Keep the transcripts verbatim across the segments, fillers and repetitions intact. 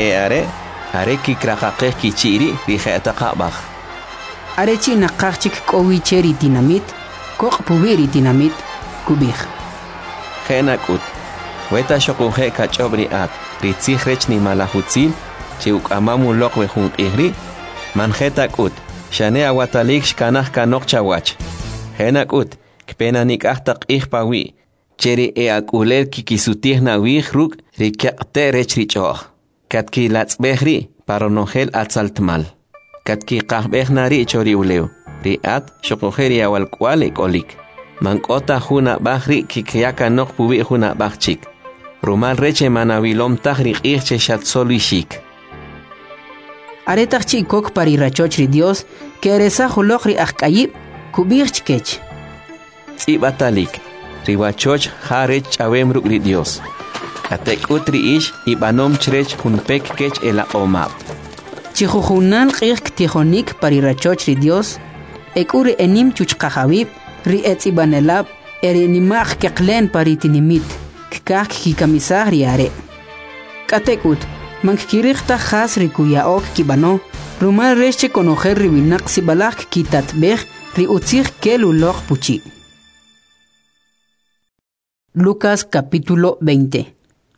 e are are ki krakaqeh ki chiri ri khata qabakh are chi naqachik kowi cheri dinamit koq pubiri dinamit kubikh khenakut weta shoqohe ka chobri at ri tsikhrech ni malahutzin chi ukamamu loq we jun ihri manjetakut shane awatalik shkanah kanok chawach khenakut kpena nik'ahtaq ihpawi cheri e akuler kikisutihna wihruk rikaqte rechrichoh katki latzbehri paronogel atzaltmal katki qahbehnari chori uleu riat shoqojeri awal kwalik olik mankota huna bahri kikyaka nok pubi huna bahchik rumal reche manavilom tahri qihche shatsolishik aretach chi kok pari rachochri dios que resa holokri akayib kubirchkech tsibatalik riwachoch harech chawem rukri dios katek utri ish ibanom chrech hunpek kech ela omap chijujunan qih tijonik pari rachochri dios ekuri enim chuchqahabib ri etzibanelab eri nimach keklen pari tinimit kak kikamisah riare katekut mankirikta khas rikuyaok kibano rumal reche conocer ribinak sibalak kitatbeh ri utzig kelulok puchi. Lucas capítulo veinte.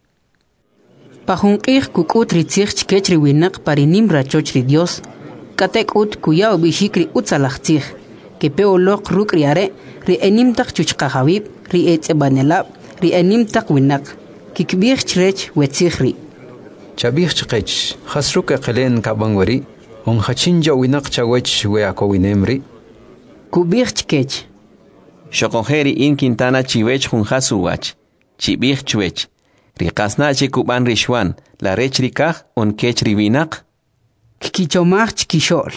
Pajunqih kukut ritzig chkech riwinak parinim rachoch ri Dios katekut kuyao bishikri utzalachtzig que peolok ruk riare ri enimtak chuchqahabib ri etzebanelab ri enimtak winak kikbih chrech wetzigri chabih chqech khasruk aqlen kabangwari on khachinja winak chawech we akowinemri kubih chkech shoqojeri in Quintana chiwech jun hasuwach chibih chwech riqasna chi kuban rishwan la rechrikaj on kech riwinak kikichomach chkishol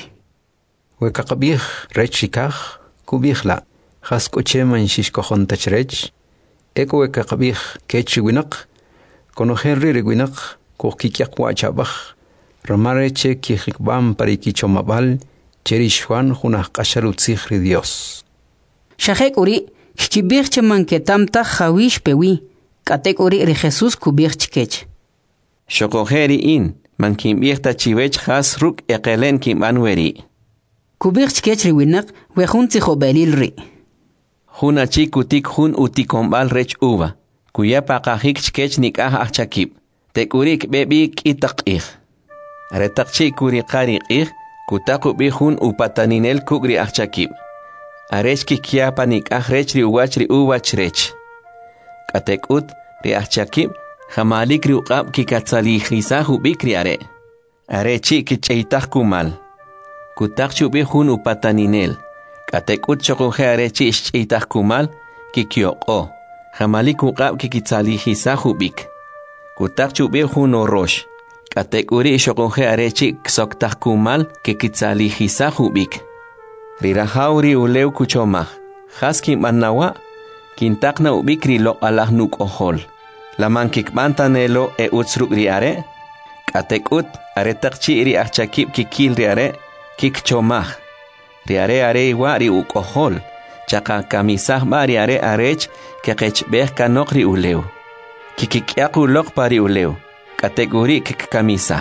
we kaqbih rechrikaj kubihla khaskocheman shishkojon tachrech eko we kaqbih kech winak konojerri riwinak kokikyakwa chabaj ramareche kijikbam parikichomabal cherishwan junaj qasharutzigri Dios Shahek uri kibir cheman ketamta khawish pewi katek uri ri Jesus kubir chkech shoqojeri in man kimbirta chiwech khas ruk eqelen kimbanweri kubir chkech ri winak we junti khobelil ri juna chikutik jun utikombal rech uva kuya paqajik chkech nikah achakib tekurik bebik itaqih aretaqchi kuri qariqih kutaqu bi jun upataninel kugri achakib Arechki kiapa nikah rechri uwachri uwachrech katekut ri achakib jamalik ri uqab kikatzalijisahu bikri are arechi kicheitaj kumal kutakchu bi jun upataninel katekut choqoje arechi ischeitaj kumal kikyoqo jamalik uqab kikitzalijisahu bik kutakchu bi jun orosh katekuri choqoje arechi ksoktaj kumal kikitzalijisahu bik Rirahauri uleu kuchomah, haskin manawa, kintakna ubikri lo alah nuk ohol. Laman kikbantanelo e utsruk riare, katekut aretakchi ri achakib kikil riare, kikchomah. Riare are iwa ri uk ohol, chaka kamisah ba riare arech kekechbeh kanok ri uleu. Kikikyaku lok pari uleu, kategori kikkamisah.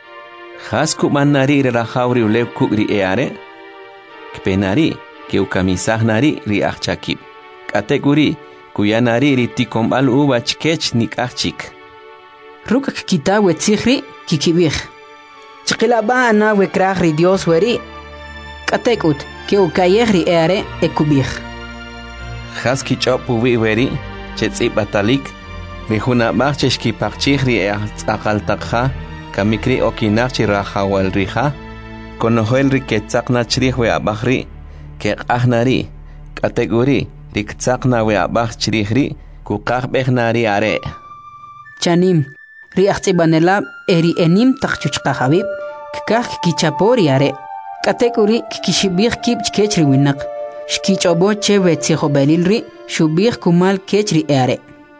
Hasku manari rirahauri uleu kukri eare, Kpenari, que ukamisah nari ri achakib. Kategori, kuya nari ri tikombal uwa chkech nik achik. Ruk kita we tzigri kikibih. Chikilaba ana we krach ri Dios weri. Katekut, que ukayeh ri eare ekubih. Haski chopu wi weri, chetzi batalik, ri huna macheshki pakchih ri eachakal takha, kamikri okinach rahawal riha. Konohel riketzakna chrih we abahri, ke ahnari, kategori, riktzakna we abah chrihri, kukah behnari are. Chanim, ri achtibanelab eri enim takchuchqahabib, kikah kichapori are. Kategori kikishibih kib chkechri winak, shkichobo che we tzihobelilri, shubih kumal kechri are.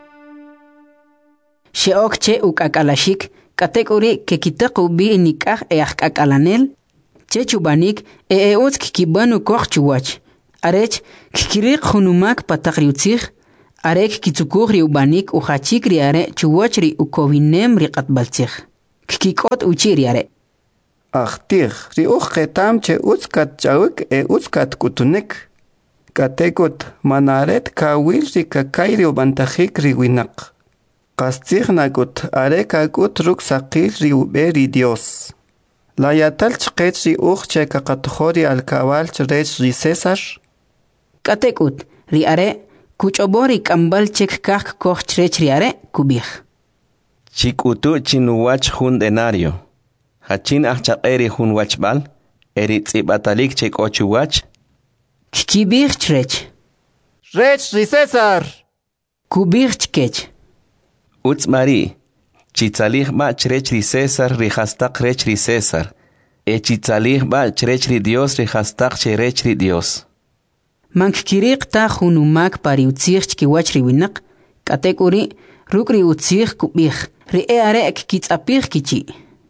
Sheok che ukakalashik, kategori ke kitaku bi nikah e akalanel, Chechubanik e eots kibanu kochchuwach. Arech kikirik hunumak patakriutzig. Arek kitsukur riubanik uchachik riare chuwachri ukovinem riqatbaltzig. kikot uchiri are. Achtih, ri uchetam che utskat chawik e utskat kutunik. Katekut manaret kawil ri kakairi ubantajik ri winak. Kastig nagut are kagut ruk sakil ri uberi Dios. La yatal chqech ri uche kakatuhori al kawal chrech ri Cesar. Katekut ri are kuchobori kambal chek kak koch chrech ri are kubih. Chikutu chinuwach hun denario. Hachin achaqeri hun wachbal. Eri tsibatalik chek ochu wach. Kibir chrech. Rech ri Cesar. Kubir chkech. Utz mari. Chitzalih ba chrech ri Cesar ri hastak rech ri Cesar. E chitzalih ba chrech ri Dios ri hastak cherech ri Dios. Mank kirik ta hunumak pari utzir chkiwach ri winak. Katek uri ruk ri utzir kubih. Ri e are ek kitzapir kichi.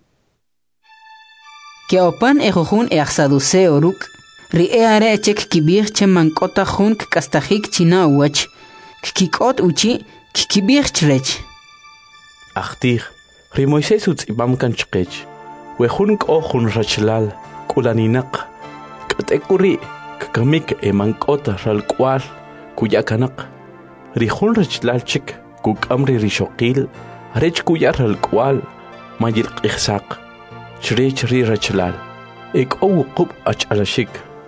Keopan e jujun e axaduseo ruk. Ri e are chek kibir che mankota jun kastahik china uwach. Kikot uchi kikibir chrech. Achtih, ri Moisés utzibam kan chqech. We jun ko jun rachlal, kulaninak. Katekuri, kakamik e mankota ralkwal, kuyakanak. Ri jun rachlal chik, kukamri rishokil, rech kuyar ralkwal, mayil qixsaq. Chrech ri rachlal. Ek o wuqub ach alashik.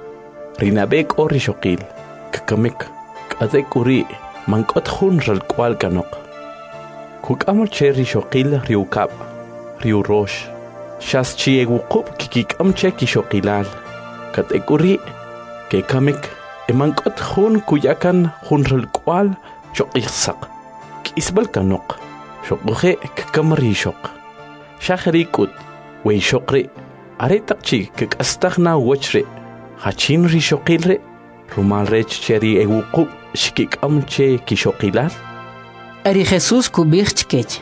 Rinabek o rishokil, kakamik, katekuri, mankot jun ralkwal kanok. Kuk'amol che rishokil riukab, riurosh. Shas chie wuqub kikik'am che kishokilal. Katekuri, kekamik, emankot jun kuyakan jun ralkwal shokixsaq. Kisbal kanok, shokuje kakam rishok. Shahirikut, wey shokri, aretaqchi kakastagna wachri. Hachin rishokilre, rumal rech cheri e wuqub shikik'am che kishokilal. Ari Jesús kubir chkech.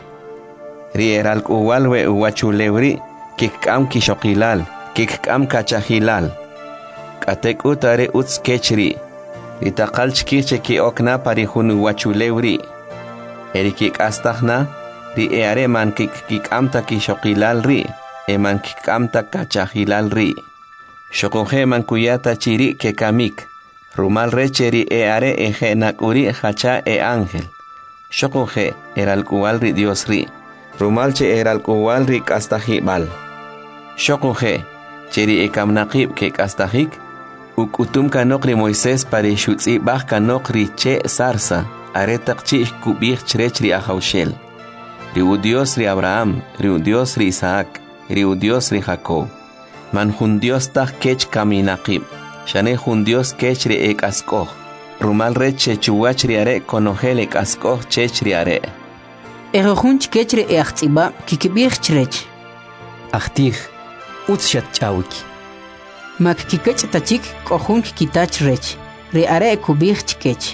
Ri eral uwalwe uwachulewri kikam kishokilal, kikam kachahilal. Katek utare uts kechri. Ri taqal chkiche ki okna pari hun uwachulewri. Eri kik astahna, ri eare man kik kikamta kishokilal ri, e man kikamta kachahilal ri. Shokoje man kuyata chiri ke kamik. Rumal recheri eare eje nakuri hacha e ángel. Shokoje eral kuwal ri Dios ri. Rumalche eral kuwal ri kastahibal. Shokoje cheri e kamnaqib ke kastahik. Ukutum kanok ri Moisés pari shutzi bach kanok ri che sarsa. Aretak chi kubich chrech ri ahaushel. Ri u Dios ri Abraham, ri u Dios ri Isaac, ri u Dios ri Jacob. Man jun Dios tak kech kaminaqib. Shane jun Dios kech ri ek askoh. Rumal reche chuwach ri are konogel ek askoh chech ri are. Ero jun chkech ri eachziba kikibir chrech. Achtih, utshat chawik. Mak kikech tachik kohun kikitach rech. Ri are kubir chkech.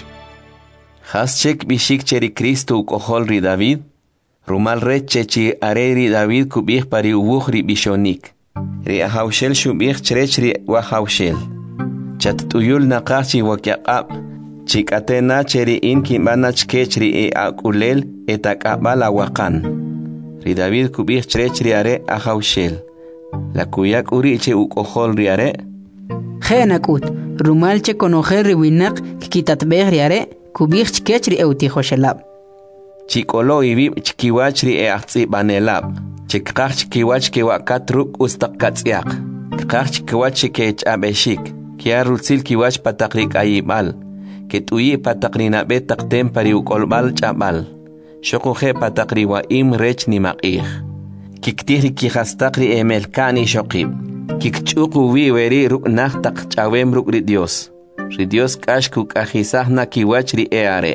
Has chek bishik cheri Cristo ukohol ri David. Rumal reche chi are ri David kubih pari uwuh ri bishonik. Ri ahaushel shubih chrech ri wahaushel. Chat tuyul naqachi wakyaqab. Chikate na cheri in kimbana chkech ri e akulel etakabala wakan. Ri David kubih chrech ri are ahaushel. La kuyak uri che ukohol ri are. Genakut, rumal che konojer ri winak kikitatbeh ri are kubih chkech ri eutihoshelab. Chikolo ibib chkiwach ri e ahtzi banelab. Chikqach chkiwach ke wakatruk ustaqkatsiaq. Kqach chkiwach ke chabeshik. Kia rutzil kiwach patakrik ayibal. Que tuyi patakrina betaqtem pari ukolbal chabal. Shokuje patakri wa im rech ni maqih. Kiktiri kihastakri emelkani shokib. Kikchuku wi weri ruk nahtaq chawem ruk ri Dios. Ri Dios kashkuk ajisahna kiwach ri eare.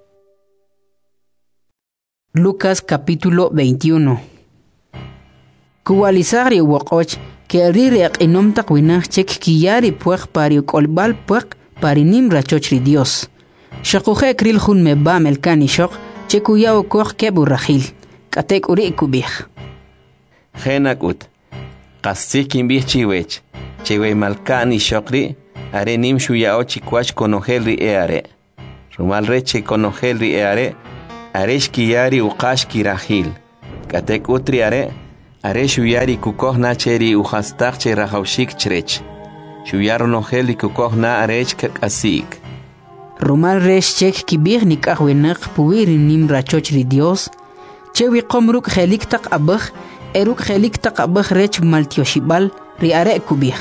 Lucas capítulo veintiuno. Kuwalizari wakoch que rireq inom taqwinah chek kiyari pueq pari kolbal pueq pari nim rachoch ri Dios. Shakuje kril jun meba melkani shok chekuya koch kebu rahil. Katek uri kubih. Genakut. Qasikin bih chiwech. Chewe malkani shokri are nim shuyao chikwach konogel ri eare. Rumal reche konogel ri eare. Aresh kiyari uqash kirahil. Katek utri are. Are shuyari kukohna cheri uhastak che rahaushik chrech. Shuyaro noheli kukohna arech kakasik. Rumal resh chek kibir nikah wenak puwiri nim rachoch ri Dios. Chewi komruk helik tak abah, eruk helik tak abah rech maltioshibal ri are kubih.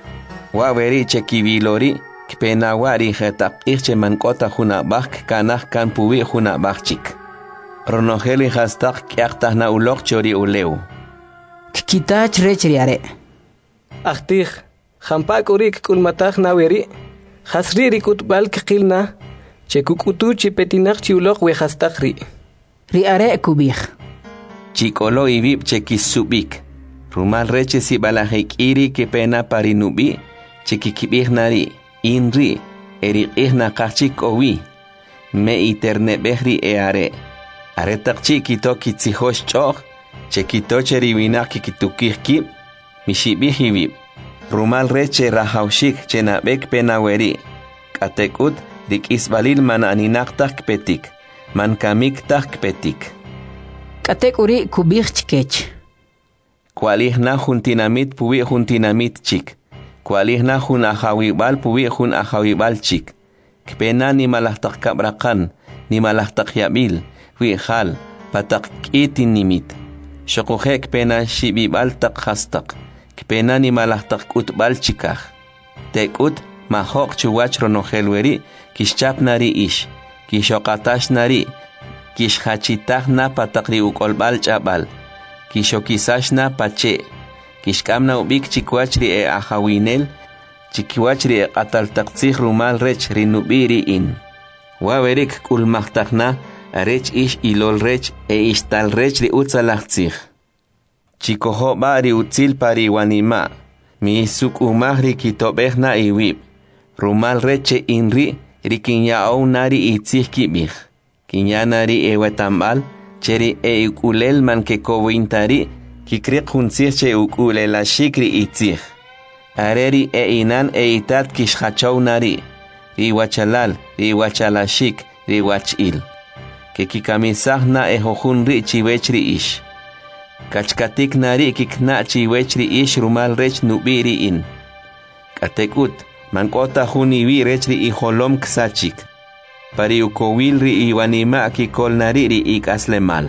Waweri chekibilori, kpena wari hetak irche mankota huna bak kanah kan puwi huna bakchik. Ronoheli hastak kyaktah na ulok chori uleu. Kitach rech ri are. Ahtih, hampak urik kulmatah na weri. Hasri rikut bal kikilna, chekukutu chipetinak chiulok we hastakri. Ri are kubih. Chikolo ibib chekisubik. Rumal reche si balahik iri ke pena parinubi, chekikibih nari, inri, eri ihna kachik owi. Me iterne behri e are. Are takchi kito kitsihosh choch, chekito cheriwinak kikitukih kib, mishibih ibib. Rumal reche rahaushik chenabek penaweri. Katekut dik isbalil man aninaktak petik. Man kamiktak petik. Katek uri kubih chkech. Kualih na juntinamit puwi juntinamit chik. Kualih na jun ahawibal puwi jun ahawibal chik. Kpena ni malahtak kabrakan, ni malahtak yabil, wi hal, patak itin nimit. Shokuhe kpena shibibal tak hastak. Kpena ni malahtak utbal chikah. Tekut mahok chuwach ronohelweri kishchap nari ish. Kishokatash nari. Kishhachitah na patakri ukolbal chabal. Kishokisash na pache. Kishkamna ubik chikwachri e ahawinel. Chikiwachri e ataltaktsih rumal rech rinubiri in. Wawerik kulmachtakna arech ish ilol rech e ishtal rech ri utzalachtzih. Chikoho bari utzil pari wanima. Mi suk umahri kitobehna iwib. Rumal reche inri rikinya au nari itzih kibih. Kinya nari e wetambal cheri e ukulel man ke kowintari kikrik hunzih che ukulela shikri itzih. Areri e inan e itat kishachau nari. Riwachalal, riwachalashik, riwachil. Ke kikamisah na e hohunri chiwechri ish. Kachkatik nari kikna chiwechri ish rumal rech nubiri in. Katekut, mankota huniwi rechri iholom ksachik. Pari ukowilri iwanima kikol nariri ikaslemal.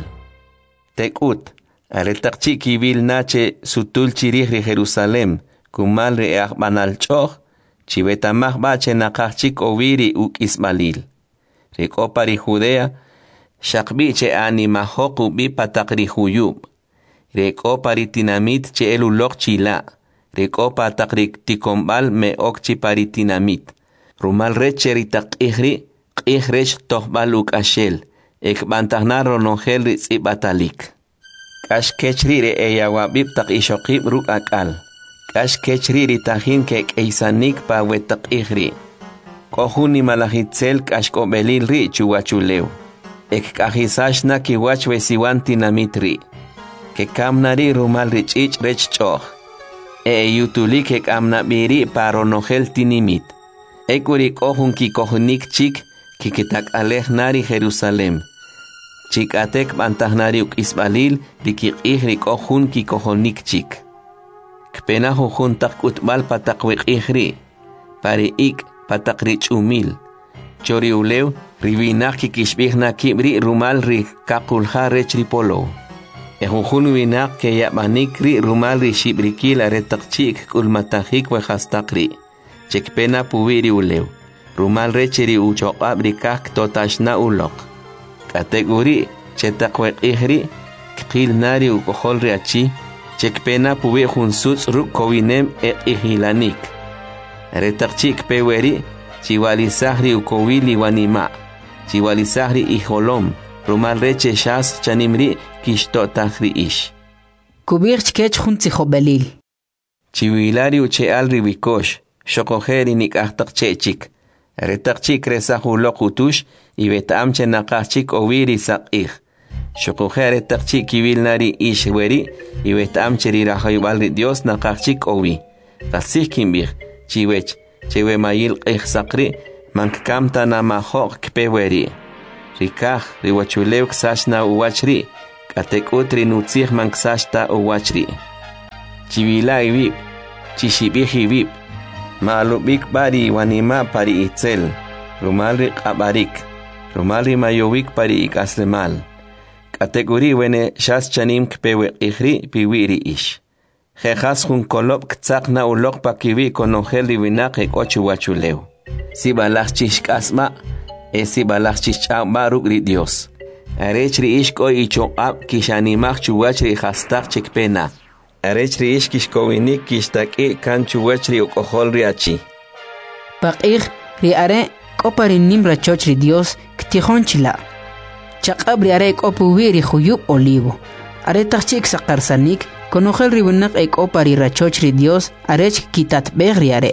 Tekut, aretakchi kibil nache sutul chirihri Jerusalem, kumalri e akbanal choch, chivetamah bache nakachik oviri uk ismalil. Riko pari Judea, shakbiche animahoku bi patakri huyub. Reko pari tinamit che elulok chila. Reko patakri tikombal me okchi pari tinamit. Rumal recheri tak ihri, ihresh tohbaluk ashel. Ek bantahna ronongel ritzi batalik. Kash kechri e yawabib tak ishokib ruk akal. Kash kechri ritahin kek eisanik pa wetak ihri. Kohuni malahitzel kash kobelil ri chuwachuleu. Ek kahisash na kiwach wesiwan tinamit ri. Que kamnari rumal rich ich rech choch. E yutuli que kamna biri paro nogel tinimit. Ekurik ohun ki kohunik chik ki kitak alej nari Jerusalem. Chik atek bantahnari uk isbalil dikik ihrik ohun ki kohunik chik. Kpena hohun tak utbal patakwik ihri. Pari ik patak rich umil. Chori uleu ribinak ki kishbihna kibri rumal ri kakulha rech ripolo. Ehunjun winak ke yabanikri rumal ri shibrikil aretakchik kulmatahik we hastakri. Chekpena puwiri uleu. Rumal recheri uchokabri kak totashna ulok. Kategori chetakwek ihri kil nari ukohol riachi. Chekpena puwi junsuts ruk kowinem e ihilanik. Aretakchik peweri chiwalisahri ukowili wanima. Chiwalisahri iholom. Rumal reche shas chanimri kishto tahri ish. Kubir chkech junti hobelil. Chiwilari uche alri wikosh. Shokoheri nik ahtak chechik. Retak chik resahu lokutush. Ibetam che nakachik owiri sak ich. Shokoheri tak chik kiwil nari ish weri. Ibetam che rirahoybalri Dios nakachik owi. Kasih kimbir. Chiwech. Chewe mayil ich sakri. Mankkamta na mahok kpe weri. Rikah riwachulew ksashna uwachri, Katekut rinutzih manksashta uwachri. Chivila ibib, chishibih ibib. Maalubik bari wanima pari itzel. Rumalri qabarik. Rumalri mayowik pari ikaslemal. Kategori wene shas chanim kpewe ikhri piwiri ish. Jejas jun kolop ktzak na ulok pakiwi konongel divinak ek ochu wachuleu. Si balach chishkasma, e si balach chishkama rugri Dios. Arechri ishko ichokab kishanimach chuwachri hastak chekpena. Arechri ish kishkowinik kishtaki kan chuwachri ukoholri achi. Pakir ri are koparinim rachochri Dios ktihon chila. Chakab ri are kopuwiri huyub olivo. Are tachik sakarsanik konogel ri winak ek opari rachochri Dios arech kitat begri are.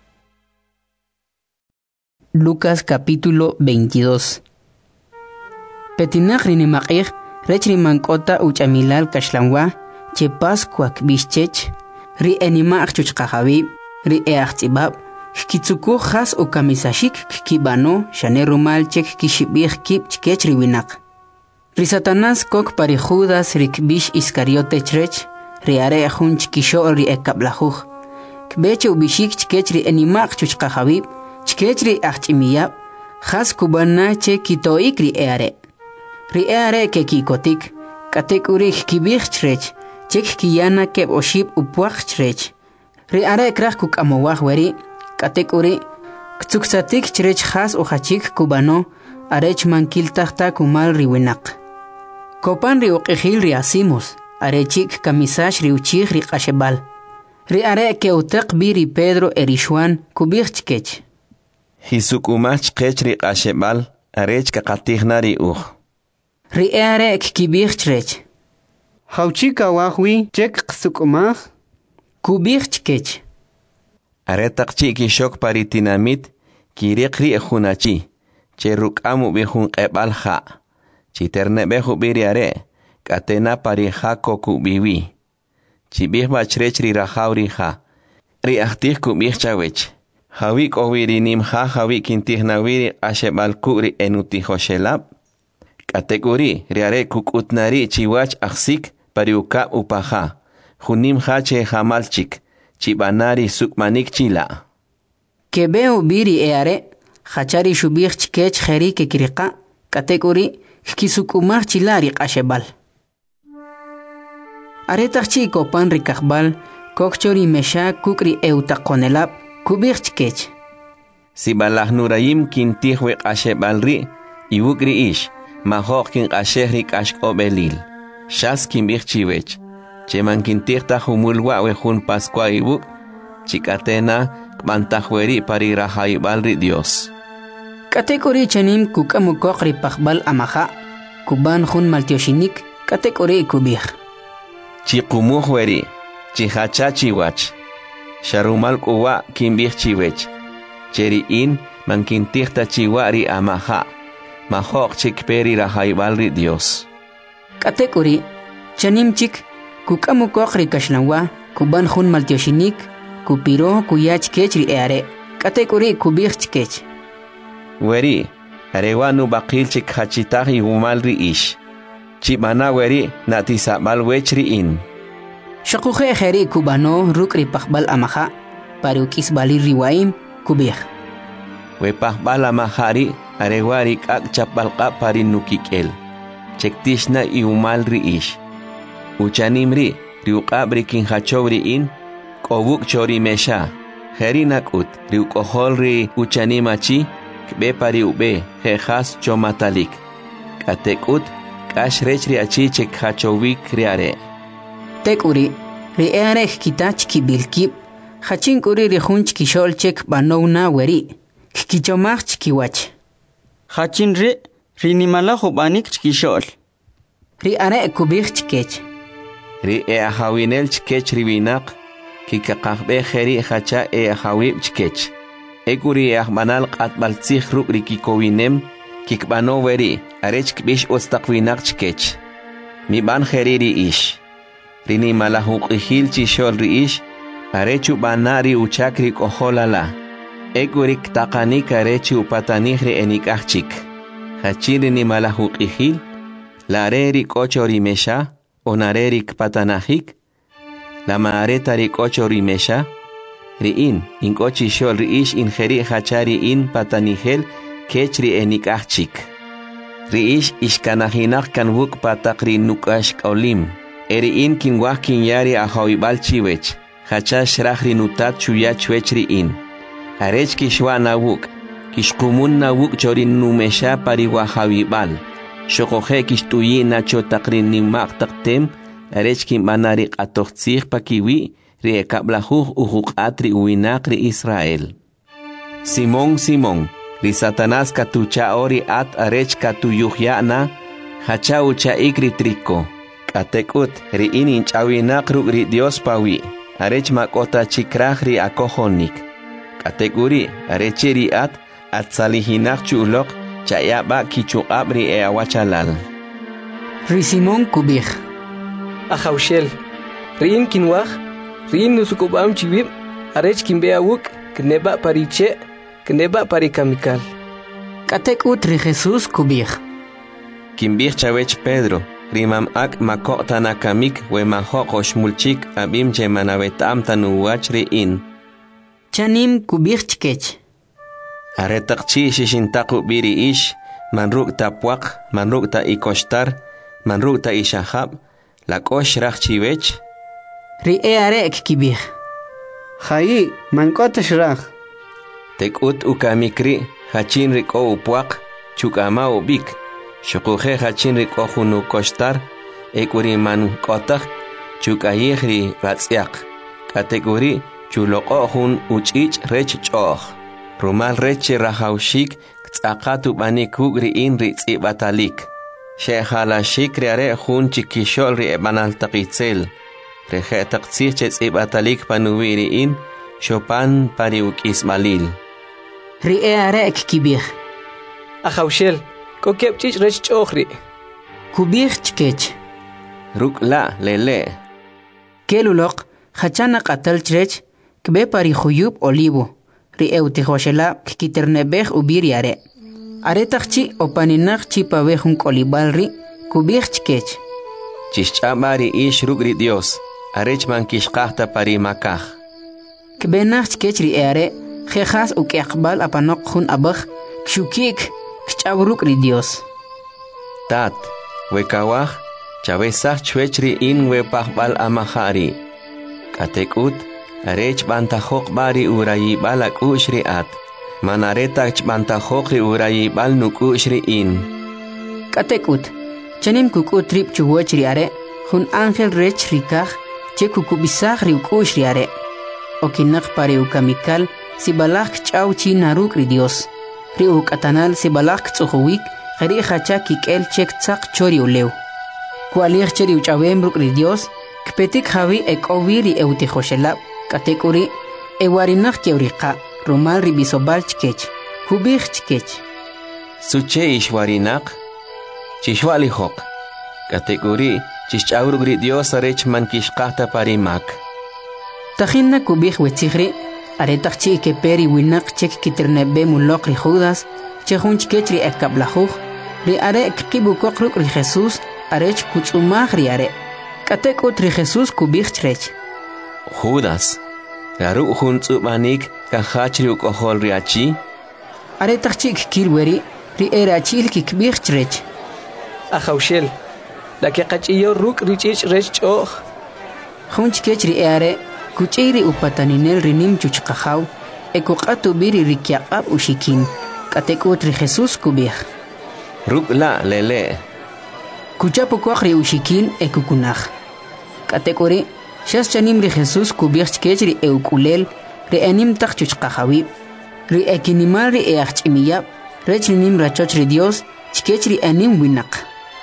Lucas capítulo veintidós. Petinach rinimakir rechri mankota uchamilal kashlanwa che Pascua kbischech ri enimak chuchqahabib ri eachtibab kitsuku khas o kamisashik kibano shane rumal chek kishibih kib chkech ri winak. Ri Satanás kok pari Judas ri kbish Iscariote chrech ri are jun chkisho ri ekablajuj kbeche ubishik chkech ri enimak chuchqahabib chkech ri achtimiyab khas kubana che kitoik ri eare. Ri eare ke kikotik katek urik kibih chrech chek kiyana keb oshib upuach chrech. Ri are krach kuk amowah weri katek uri ktsuksatik chrech khas o hachik kubano arech mankil tahta kumal ri winak. Kopan ri uqihil ri asimos arechik kamisash ri uchih ri qashebal. Ri are ke utaq biri Pedro erishwan kubih chkech. Hisukumach chkech ri qashebal arech kakatihna ri uj. Ri are kibih chrech. Hauchika wahwi chek qsukumach kubih chkech. Aretak chiki shok paritinamit kiriqri ejunachi. Che rukamu bihun qebal ha. Chiterne behu biri are. Katena pari ha koku biwi. Chibih bachrechri rahauri ha. Ri ahtih kubih chawech. Hawik owiri nim ha hawik intihnawiri ashebal kuri enuti hoshelab. Kategori riare kukutnari chiwach aksik pariuka upaha. Junim ha che hamalchik. Chibanari sukmanik chila. Kebeo biri eare. Hachari shubih chkech kheri ke kirika. Kategori kisukumach chilari qashebal. Aretach chiko pan rikakbal. Kokchori mesha kukri eutakonelab. Kubih chkech. Si balah nurayim kintihwe qashebal ri. Iwukri ish. Mahok kin qashehri kashk obelil. Shas kimbih chiwech. Cheman kintihta humulwa wejun Pascua ibuk. Chikatena kmantajweri pari rahaibal ri Dios. Kategori chanim kukamukok ri pakbal amaha. Kuban jun maltioshinik. Kategori kubih. Chikumuhweri. Chihacha chiwach. Sharumal kuwa kimbih chiwech. Cheri in man kintihta chiwari amaha. Mahok chikperi rahaibal ri Dios. Kategori chanim chik kukamukok ri kashlanwa kuban jun maltioshinik kupiro kuyach kechri eare. Kategori kubih chkech. Weri arewanu bakil chik hachitah igumal ri ish. Chibana weri natisabal wechri in. Shakuje kheri kubano rukri pakbal amaha parukis bali riwaim kubih. We pakbal amahari arewari kak chapalqa parin nukikel. Chektishna igumal ri ish. Uchanimri riuqabri kin hachowri in kobuk chori mesha. Kheri nakut riuqoholri uchanimachi kbe pari ube jejas chomatalik. Katekut kashrechri achi chek hachowik riare. Tekuri ri eare kitach kibilkib hachinkuri ri hunch kishol chek banowna weri kichomach kiwach. Hachinri rinimala hubanik chkishol. Ri are kubih chkech. Ri e ahawinel chkech riwinak kikaqahbe kheri hacha e ahawib chkech. Ekuri e ahmanal qatbal tzikh ruk rikikowinem kikbano weri arech kbish ostaqwinak chkech. Mi ban kheri ri ish. Rini malahuk ihil chishol ri ish arechu banari uchakri koholala. Ekuri ktaqanik arechu patanihri enikachik. Hachiri ni malahuk ihil La rerik ocho rimesha, onarerik patanahik, la mareta rik ocho rimesha, riin, in kochi shol riish in jeri hachari in patanihel, kechri enik achik. Riish ishkanahinak kan wuk patakri nukash kaulim, eri in kin wah kin yari ahawibal chiwech, hachash rahri nutat chuya chwechri in. Arech kishwa na wuk, kishkumun na wuk chorin numesha pari wahawibal. Shokohe kishtuyi na chotakrin ni mak taktem, arech kin banarik atochtzich pakiwi, ri ekablahuh uhuk atri uinak ri Israel. Simón, Simón, ri Satanás katucha ori at arech katuyuhya na, hacha ucha ikri triko. Katekut ri inin chawinak ruk ri Dios pawi, arech makota chikrah ri akohonik. Kateguri arechi ri at at salihinak chulok, chayaba kichuqab ri e awachalal. Ri Simón kubij. Ahaushel, riin kinwah, riin nusukubam chiwib, arech kimbea wuk, kneba pariche, kneba parikamikal. Katekut ri Jesús kubij. Kimbij chawech Pedro, rimam ak makota nakamik we mahokosh mulchik abim che manavetam tanuwach riin. Chanim kubij chkech. Aretakchi shishintaku biri ish, manruk tapwak, manruk ta ikostar, manruk ta ishahab, lakosh rachchivech. Ri e arek kibij. Hayi, mankota shrach. Tekut ukamikri, hachin riko upwak, chukama ubik. Shukuhe hachin riko hunu kostar, ekuri man kotak, chukayihri ratsyak. Kategori, chuloko hun uchich rech choch. Rumal reche rahaushik, tzakatu banikuk ri in ri tzibatalik. Shehalashik riare hun chikishol ri ebanal takitzel. Reje taktsir che tzibatalik panuwi ri in, shopan pariuk ismalil. Ri e arek kibij. Ahaushel, kokep chich rech chochri. Kubij chkech. Ruk la lele. Kelulok, hachana qatal chrech, kbe pari khuyub olivo. Ri eutihoshela kikiternebej ubiri are. Aretakchi opaninakchi pabejun kolibal ri, kubij chkech. Chischamari ish ruk ri Dios, arechman kishkahta pari makaj. Kbenach chkech ri are, jejas ukiakbal apanok hun abaj, kshukik, kchabruk ri Dios. Tat, wekawaj, chavesach chwechri in wepahbal amahari. Katekut, arech bantajok bari urayi balak ushri at. Manaretak bantajok ri urayi bal nuk ushri in. Katekut, chanim kuku trip chuwech ri are, hun angel rech rikaj, che kukubisaj ri ukush ri are. Okinak pari ukamikal, si balak chaw chi naruk ri Dios. Ri ukatanal si balak tsuhuwik, gari hacha kikel chek tsak chori ulew. Kualir cheri uchawem ruk ri Dios, kpetik hawi ek oviri eutijoshela, katekuri, ewarinak keurika, romal ribisobal chkech, kubij chkech. Suche ishwarinak, chishwalihok, katekuri, chichauruk ri Dios arech man kishkahta parimak. Tajinna kubij wetzigri, aretakchi ke peri winak chek kiternebe mulok ri Judas, chehun chkech ri ekablahuj, ri are kibukok ruk ri Jesús, arech kutzumaj ri are. Katekut ri Jesús kubij chrech. Judas, garu hun tzubanik kahachri ukohol riachi. Aretakchik kilweri, ri erachil kikbij chrech. Ahaushel, la que qachiyo ruk richich rech choch. Hunch kech ri are, kuchiri upataninel rinim chuchkahaw, ekukatu biri rikyaqab ushikin. Katekut ri Jesús kubij. Ruk la lele. Kuchapu kwakri ushikin ekukunaj. Katekuri, shas chanim ri Jesús kubij chkech ri eukulel, ri enim tak chuchkahawib, ri ekinimal ri eachchimiyab, rech rinim rachoch ri Dios, chkech ri enim winak.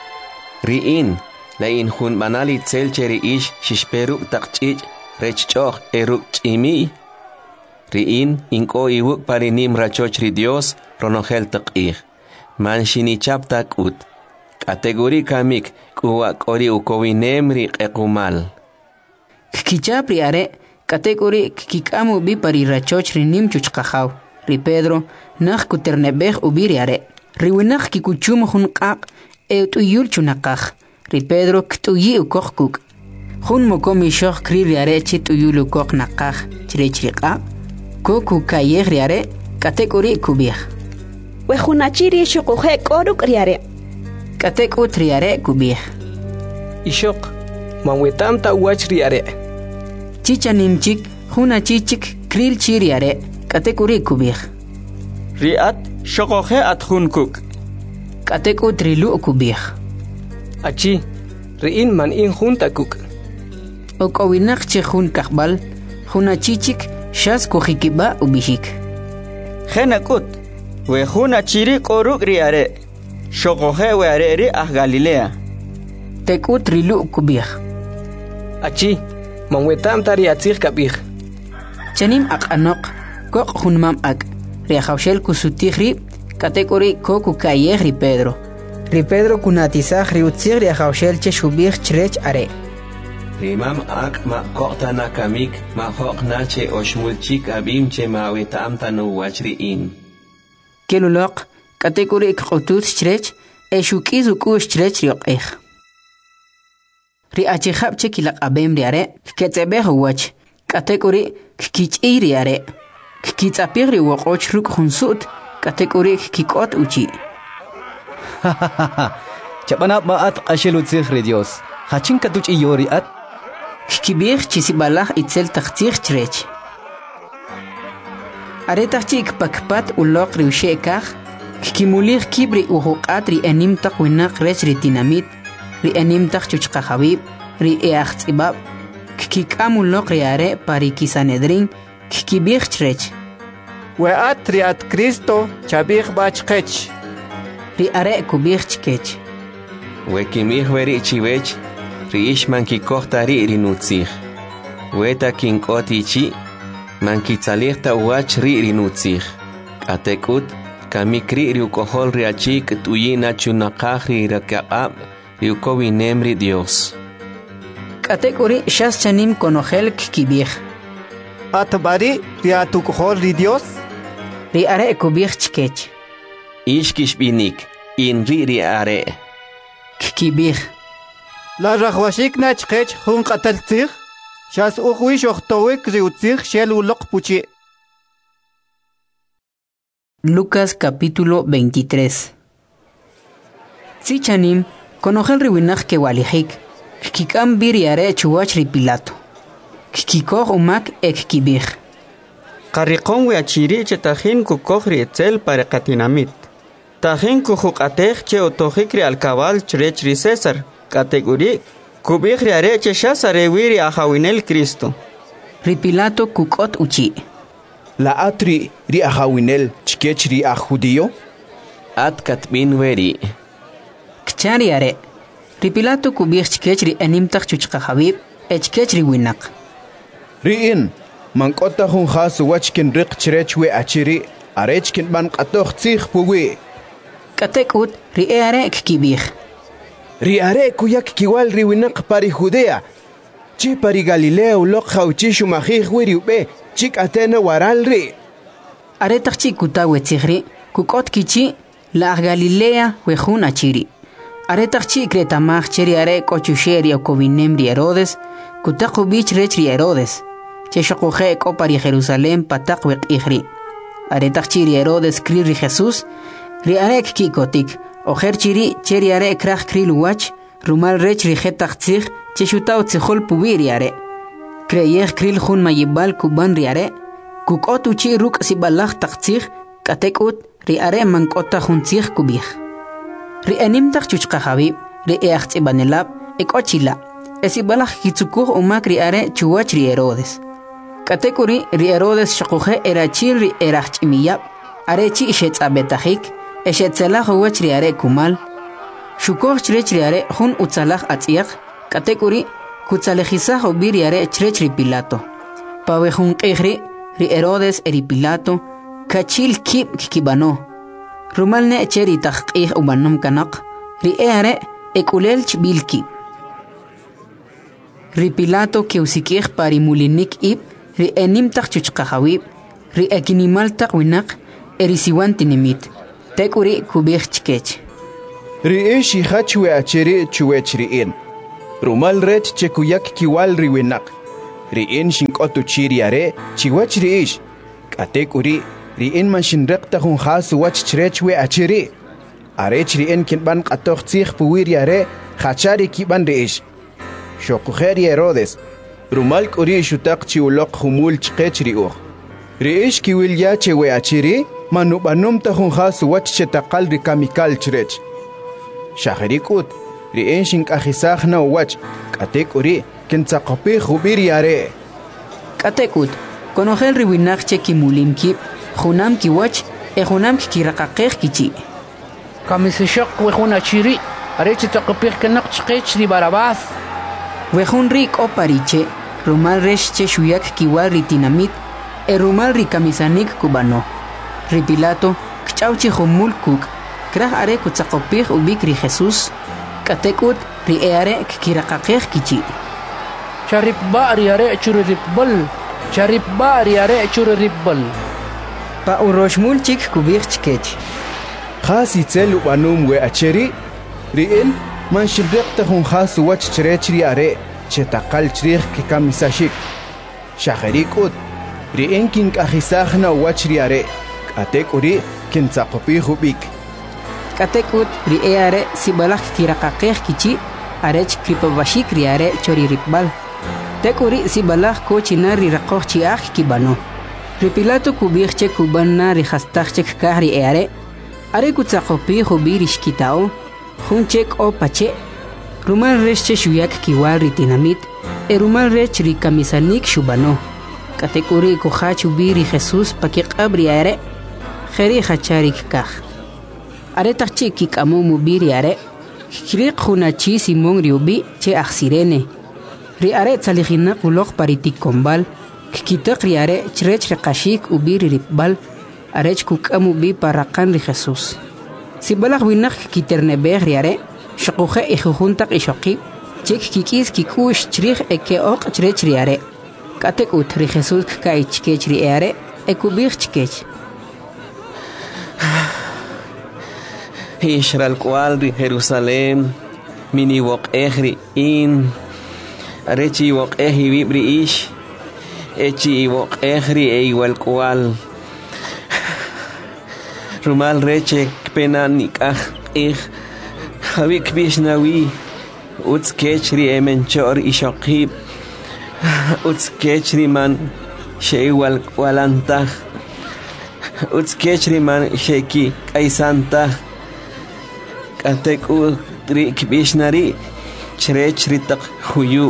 Ri in, la in hun banali tselche ri ish shishperuk takchich, rech choch eruk chimi. Ri in, inko iwuk parinim rachoch ri Dios, ronogel takich. Man shinichap takut. Kategori kamik kuwa kori ukowinem ri ekumal. Kichap ri are, kategori kikamu bi pari rachoch ri nim chuchkahaw, ri Pedro, nach kuternebej ubiri are. Ri winak kikuchum hun kak, e tuyul chunaqaj ri Pedro ktuyi ukoq kuk jun mokomi shoq kri riare chi tuyul ukoq naqaj chire chriqa koku kayej riare katekuri kubij we junachiri shoqoje koruk riare kateku triare kubij Ishok, manwetam ta uach riare. Chichanimchik, juna chichik, kril chiriare, katekuri kubij. Riat, shokoje at hunkuk. Kateku trilu kubij. Achi, riin man in junta kuk. Okowinak che jun kakbal, juna chichik, shas kujikiba ubijik. Genakut, we juna chiri koruk riare. Shokoje we areri ah Galilea. Teku trilu kubij. Achi, manwetam tari atzir kabij. Chanim ak anok, kok hunmam ak, riajaushel kusutijri, katekuri koku kayej ri Pedro. Ri Pedro kunatizaj ri utzir riajaushel che shubij chrech are. Rimam ak ma kokta na kamik, ma hok na che oshmulchik abim che ma wetam tanu wachriin. Kelulok, katekuri ikotuz chrech, e shukiz ukush chrech riokej. Ri achihab che kilak abem riare, ketzebeh wach, katekuri kikich riare, kikitzapir ri wokoch ruk hunsut, katekuri kikot uchi. Chapanap maat ashel utzich ri Dios. Hachin katuch iyori at. Kikibir chisibalach itzel tachtzich chrech. Aretachik pakpat ulok ri ushekach, kikimulir kibri uhukat ri enim takwinak rech ri dinamit, ri enim tak chuchqa habib ri eacht ibab kikikamuloq riare pari kisanedrin kikibig chrech we at riat Cristo chabig bachkech ri are kubig chkech we kimig weri chiwech ri ishman kikohtari ri nutzig we ta kinkotichi man kitzaligta uach ri ri nutzig atekut kamikri ri ukohol ri achik tuyina chunaqaj ri rakab Yukowi nemri Dios. Katekuri shas chanim konogel kibij. Atbari riatukhol ri Dios. Ri are kubij chkech. Ishkish binik in ri ri are. Kibij. La rachwashik na chkech hun qataltzig. Shas ukhwish ochtowik ri utzig shel uloq puchi. Lucas capítulo veintitrés. Sichanim Conogel riwinaj ke walijik, kikam biriare chuwach ri Pilato. Kikikoj umak ek kibij. Qarriqon we achiri che tajin kukoj ri etzel para katinamit. Tajin kujuqatej che otojik ri alcabal chrech ri César. Kategori kubij ri are che shasare wiri ajawinel Cristo. Ri Pilato kukot uchi. La atri ri ajawinel chkech ri a judío? At katbin weri. Kchari are. Ri Pilato kubij chkech ri enim tak chuchqa habib, echkech ri winak. Ri in, mankota hun khas wachkin riq chrech we achiri, arechkin ban qatoq tzig puwi. Katekut ri e are kibij. Ri are kuyak kiwal ri winak pari Judea. Chi pari Galilea ulok khawchi shumajij wiri ube, chik atena waral ri. Are takchi kutawe tzigri, kukot kichi la Galilea we hun achiri. Are takchi kretamaj cheri are kochusheri o kovinem ri Herodes, kutaqu bich rech ri Herodes. Che shokoje ko pari Jerusalem patak we qihri. Are takchi ri Herodes kri ri Jesús, ri are kikotik, ojer chiri cheri are kraj kri luwach, rumal rech ri jetach tzig, che shutao tzihol pubi ri are. Kreyej kril jun mayibal kuban ri are, kukot uchi ruk sibalach tak tzig, katekut ri are mankota jun tzig kubij. Ri enim tak chuchqa habib, ri eacht ibanelab, ek ochila. Esibalach kitsukuj umak ri are chuwach ri Herodes. Katekuri ri Herodes shakuje erachir ri erach imiyab, are chi ishet abetajik, eshet zelach uwach ri are kumal. Shukoj chrech ri are jun utzalach atziak, katekuri kutzalejizaj ubir ri are chrech ri Pilato. Pawe jun qihri, ri Herodes eri Pilato, kachil kib kibano. Rumalne cheri taqih ubanum kanak, ri eare ekulelch bilki. Ri Pilato ke usikih pari mulinik ib, ri enim tak chuchqa hawib, ri ekinimal tak winak, eri siwan tinimit, tek uri kubih chkech. Riish ihach we achiri chuwech riin. Rumal rech chekuyak kiwal riwinak. Riin shinkotu chiri are chiwach riish. Katek uri riin man shinrekta hun khasu wach chrech we achiri. Arech riin kinban qatoq tsikh puwiri are khachari kiban riish. Shokukheri Herodes. Rumal kuri shutak chiulok humul chqech riuh. Riish kiwil ya chewe achiri manu banum ta hun khasu wach chetaqal rikamikal chrech. Shahrikut riin shink akhisakh na wach katek uri kintsaqapi khubiri are. Katekut konogel riwinak chekimulim ki khunam ki wach e khunam ki raqaqeq kichi. Kamisishaq we khuna chiri arech taqapi kanak chqech ri barabas. Wejun rik o pariche, rumal resh che shuyak kiwal ritinamit, e rumal rikamisanik kubano. Ripilato, kchauchi humul kuk, krah are kutsakopich ubik ri Jesus, katekut ri eare kirakakech kichi. Charip ba ri are churripbal, charip ba ri are churripbal. Pa uroshmul chik kubich chkech. Khasi tselu banum we acheri, riin man shibrekta hun khasu wach chrechri are chetaqal chrikh kikamisashik shahrikut riin kin akhisakhna wachri are katek uri kin tsaqopi hubik katekut ri are sibalak kiraqaqeq kichi arech kripabashik ri are chori ripbal tekuri sibalak ko chinari raqoq chiach kibano ripilato kubich che kubanna ri khastaq chek kahri are are kutsaqopi hubirish kitao Hunchek o pache, rumal reche shuyak kiwal ritinamit, e rumal rech rikamisanik shubano. Katekuri kohachu biri Jesus pakik abri are, kheri hacharik kah. Are tachi kik amumu biri are, kirik hunachi simon riubi che aksirene. Ri are tsalihina ulok paritik kombal, kikitak ri are chrech rekashik ubiri ripbal, arech kuk amubi parakan ri Jesus. Sibalak winak kiternebeh riare, shakuhe ikhuntak ishaqib, chek kikis kikush chrich eke ok chrech riare. Katek utri Jesus kai chkech riare, ekubich chkech. Ishral kwal ri Jerusalem, mini wok ehri in, rechi wok ehi vibri ish, echi wok ehri e igual kwal. Rumal reche penanik ah ich havik bishnawi uts kechri emenchor ishaqib uts kechri man sheiwal walanta uts kechri man sheki kaisanta katek u rik bishnari chrechri tak huyu